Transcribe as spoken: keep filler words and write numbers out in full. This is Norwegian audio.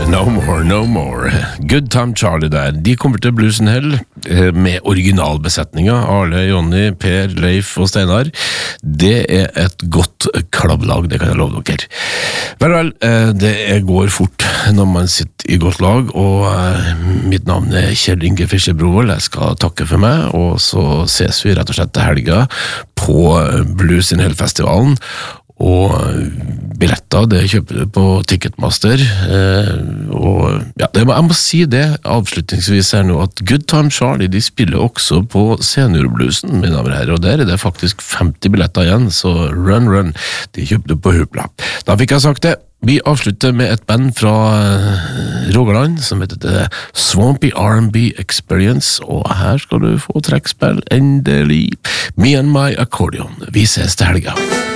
No more, no more. Good Time Charlie der. De kommer til Blues and Hell med originalbesetninga. Arle, Jonny, Per, Leif og Steinar. Det er et godt klabblag, det kan jeg love dere. Vel, vel, det går fort når man sitter i godt lag, og mitt navn er Kjell Inge Fischer Brovold. Jeg skal takke for meg, og så ses vi rett og slett til helga på Blues and Hell-festivalen. Og billetter, det kjøper du på Ticketmaster, eh, og ja, det, jeg må si det avslutningsvis her nå, at Good Time Charlie, de spiller også på seniorbluesen, mine damer og herrer, og der er det faktisk femti billetter igjen, så run, run, de kjøper du på Hupla. Da fikk jeg sagt det. Vi avslutter med et band fra Rogaland, som heter The Swampy R and B Experience, og her skal du få trekkspill endelig. Me and My Accordion. Vi ses til helga.